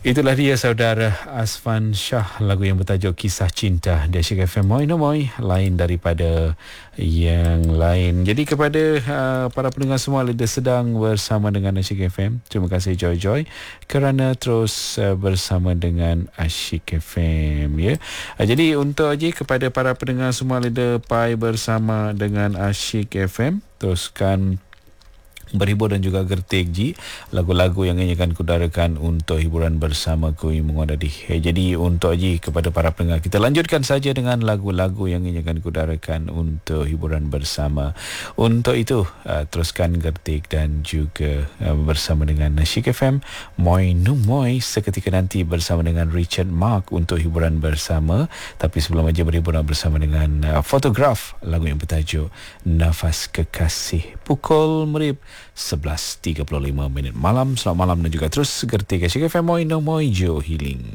Itulah dia saudara Asfan Shah, lagu yang bertajuk Kisah Cinta di Asyik FM. Moi no moi, lain daripada yang lain. Jadi kepada para pendengar semua yang sedang bersama dengan Asyik FM, terima kasih Joy kerana terus bersama dengan Asyik FM ya. Jadi untuk aja kepada para pendengar semua yang pai bersama dengan Asyik FM, teruskan berhibur dan juga gertik ji lagu-lagu yang ingin akan kudarakan untuk hiburan bersama kui mengodadi. Jadi untuk ji kepada para pendengar, kita lanjutkan saja dengan lagu-lagu yang ingin akan kudarakan untuk hiburan bersama. Untuk itu teruskan gertik dan juga bersama dengan Asyik FM. Moi no moi, seketika nanti bersama dengan Richard Mark untuk hiburan bersama. Tapi sebelum aja berhiburan bersama dengan Photograph, lagu yang bertajuk Nafas Kekasih. Pukul merip 11.35 malam. Selamat malam dan juga terus gertik Asyik FM. Moi no moi, Jo Healing.